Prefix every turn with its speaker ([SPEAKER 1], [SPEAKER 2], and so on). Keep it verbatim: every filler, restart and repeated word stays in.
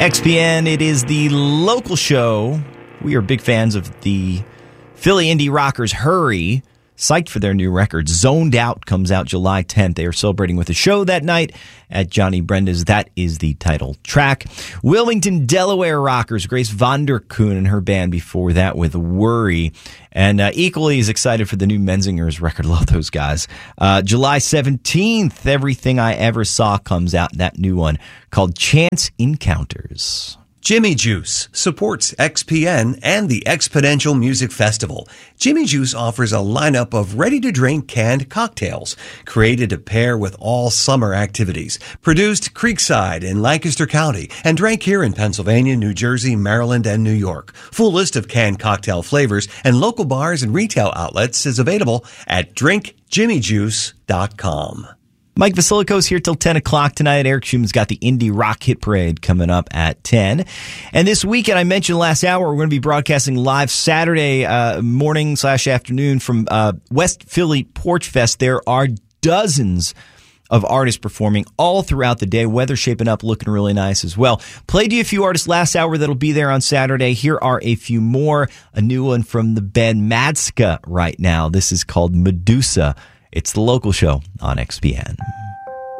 [SPEAKER 1] X P N, it is the local show. We are big fans of the Philly indie rockers Hurry. Psyched for their new record. Zoned Out comes out July tenth. They are celebrating with a show that night at Johnny Brenda's. That is the title track. Wilmington, Delaware rockers Grace Vonderkoon and her band before that with Worry. And uh, equally as excited for the new Menzingers record. Love those guys. Uh, July seventeenth, Everything I Ever Saw comes out. That new one called Chance Encounters.
[SPEAKER 2] Jimmy Juice supports X P N and the Exponential Music Festival. Jimmy Juice offers a lineup of ready-to-drink canned cocktails created to pair with all summer activities. Produced Creekside in Lancaster County and drank here in Pennsylvania, New Jersey, Maryland, and New York. Full list of canned cocktail flavors and local bars and retail outlets is available at drink jimmy juice dot com.
[SPEAKER 1] Mike Vasilico's here till ten o'clock tonight. Eric Schuman's got the Indie Rock Hit Parade coming up at ten. And this weekend, I mentioned last hour, we're going to be broadcasting live Saturday uh, morning slash afternoon from uh, West Philly Porch Fest. There are dozens of artists performing all throughout the day. Weather shaping up, looking really nice as well. Played you a few artists last hour that'll be there on Saturday. Here are a few more. A new one from the band Madska right now. This is called Medusa. It's the local show on X P N.